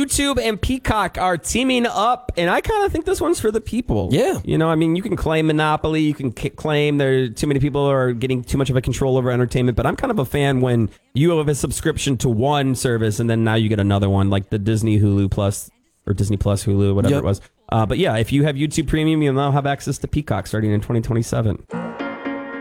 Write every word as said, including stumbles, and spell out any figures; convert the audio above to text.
YouTube and Peacock are teaming up, and I kind of think this one's for the people. Yeah. You know, I mean, you can claim monopoly, you can c- claim there too many people are getting too much of a control over entertainment, but I'm kind of a fan when you have a subscription to one service and then now you get another one, like the Disney Hulu Plus or Disney Plus Hulu, whatever Yep. it was. Uh, but yeah, if you have YouTube Premium, you'll now have access to Peacock starting in twenty twenty-seven.